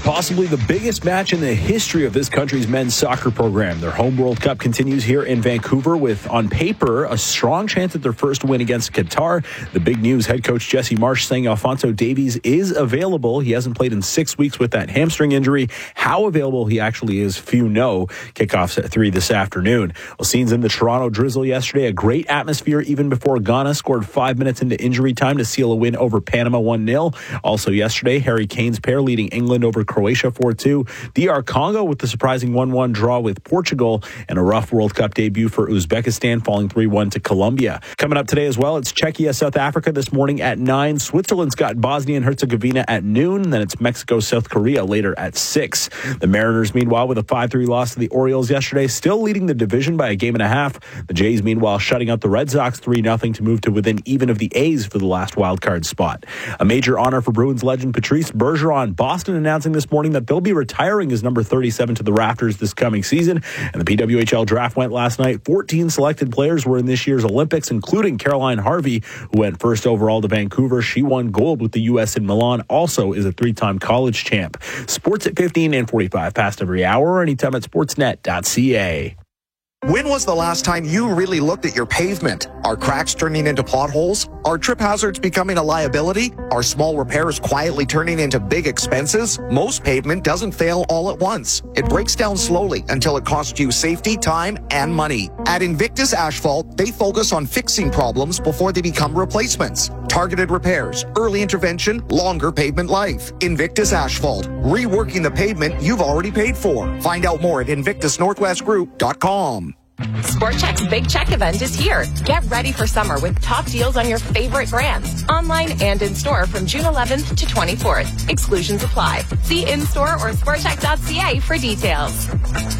possibly the biggest match in the history of this country's men's soccer program. Their home World Cup continues here in Vancouver with, on paper, a strong chance at their first win against Qatar. The big news, head coach Jesse Marsch saying Alphonso Davies is available. He hasn't played in 6 weeks with that hamstring injury. How available he actually is, few know. Kickoffs at 3 this afternoon. Well, scenes in the Toronto drizzle yesterday. A great atmosphere even before Ghana scored 5 minutes into injury time to seal a win over Panama 1-0. Also yesterday, Harry Kane's pair leading England over Croatia 4-2. DR Congo with the surprising 1-1 draw with Portugal, and a rough World Cup debut for Uzbekistan falling 3-1 to Colombia. Coming up today as well, it's Czechia, South Africa this morning at 9. Switzerland's got Bosnia and Herzegovina at noon. Then it's Mexico, South Korea later at 6. The Mariners, meanwhile, with a 5-3 loss to the Orioles yesterday, still leading the division by a game and a half. The Jays, meanwhile, shutting out the Red Sox 3-0 to move to within even of the A's for the last wildcard spot. A major honor for Bruins legend Patrice Bergeron. Boston announcing this morning that they'll be retiring as number 37 to the Raptors this coming season. And the PWHL draft went last night. 14 selected players were in this year's Olympics, including Caroline Harvey, who went first overall to Vancouver. She won gold with the U.S. in Milan, also is a 3-time college champ. Sports at 15 and 45 past every hour, or anytime at sportsnet.ca. When was the last time you really looked at your pavement? Are cracks turning into potholes? Are trip hazards becoming a liability? Are small repairs quietly turning into big expenses? Most pavement doesn't fail all at once. It breaks down slowly until it costs you safety, time, and money. At Invictus Asphalt, they focus on fixing problems before they become replacements. Targeted repairs, early intervention, longer pavement life. Invictus Asphalt, reworking the pavement you've already paid for. Find out more at invictusnorthwestgroup.com. Sport Chek's Big Check event is here. Get ready for summer with top deals on your favorite brands. Online and in-store from June 11th to 24th. Exclusions apply. See in-store or sportchek.ca for details.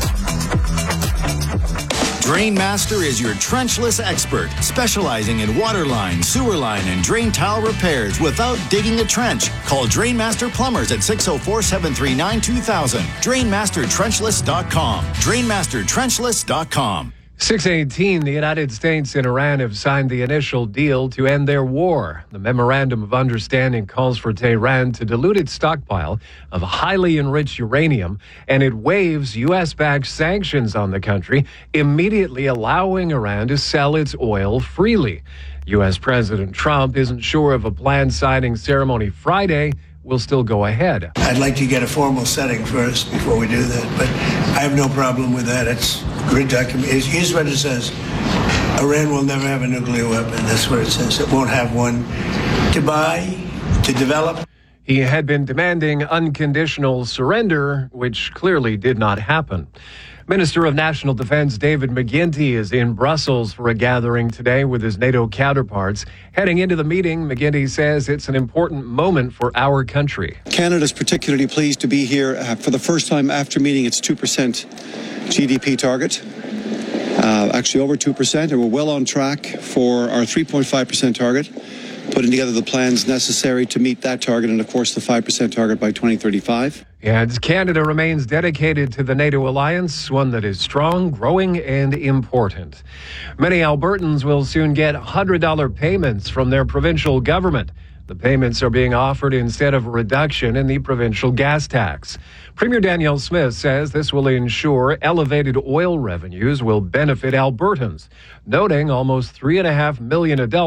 Drainmaster is your trenchless expert, specializing in water line, sewer line, and drain tile repairs without digging a trench. Call Drainmaster Plumbers at 604-739-2000. DrainmasterTrenchless.com. DrainmasterTrenchless.com. 6:18, the United States and Iran have signed the initial deal to end their war. The Memorandum of Understanding calls for Tehran to dilute its stockpile of highly enriched uranium, and it waives U.S.-backed sanctions on the country, immediately allowing Iran to sell its oil freely. U.S. President Trump isn't sure if a planned signing ceremony Friday will still go ahead. I'd like to get a formal setting first before we do that, but I have no problem with that. It's great document. Here's what it says. Iran will never have a nuclear weapon. That's what it says. It won't have one to buy, to develop. He had been demanding unconditional surrender, which clearly did not happen. Minister of National Defense David McGuinty is in Brussels for a gathering today with his NATO counterparts. Heading into the meeting, McGuinty says it's an important moment for our country. Canada's particularly pleased to be here for the first time after meeting its 2% GDP target. Actually over 2%, and we're well on track for our 3.5% target, putting together the plans necessary to meet that target and, of course, the 5% target by 2035. And Canada remains dedicated to the NATO alliance, one that is strong, growing, and important. Many Albertans will soon get $100 payments from their provincial government. The payments are being offered instead of a reduction in the provincial gas tax. Premier Danielle Smith says this will ensure elevated oil revenues will benefit Albertans, noting almost 3.5 million adults